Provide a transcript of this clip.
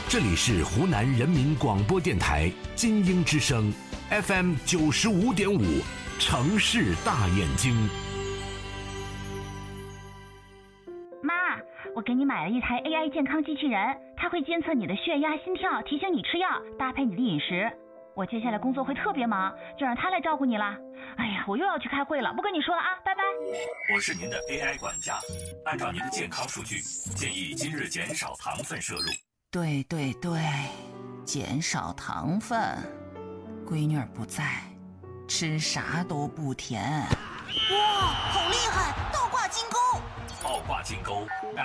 这里是湖南人民广播电台金鹰之声 FM 95.5，城市大眼睛。 妈，我给你买了一台 AI 健康机器人，它会监测你的血压、心跳，提醒你吃药，搭配你的饮食。我接下来工作会特别忙，就让它来照顾你了。哎呀，我又要去开会了，不跟你说了啊，拜拜。 我是您的 AI 管家，按照您的健康数据，建议今日减少糖分摄入。 对，减少糖分。闺女儿不在，吃啥都不甜。 哇，好厉害！倒挂金钩。 倒挂金钩